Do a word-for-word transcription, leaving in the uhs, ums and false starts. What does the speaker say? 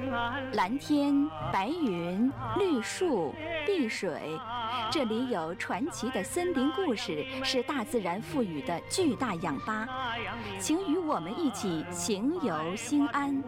蓝天、白云、绿树、碧水，这里有传奇的森林故事，是大自然赋予的巨大氧吧。请与我们一起行游心安。